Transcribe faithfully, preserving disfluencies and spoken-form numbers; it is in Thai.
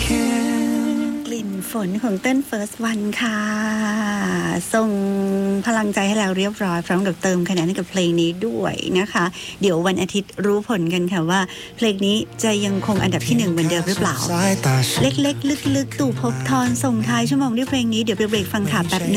กลิ่นฝนของเต้น First One ค่ะส่งพลังใจให้แล้วเรียบร้อยพร้อมกับเติมคะแนนให้กับเพลงนี้ด้วยนะคะเดี๋ยววันอาทิตย์รู้ผลกันค่ะว่าเพลงนี้จะยังคงอันดับที่หนึ่งเหมือนเดิมหรือเปล่าเล็กๆลึกๆตู่ภพบทรส่งท้ายชั่วโมงด้วยเพลงนี้เดี๋ยวเบรกฟังข่าวแป๊บนึง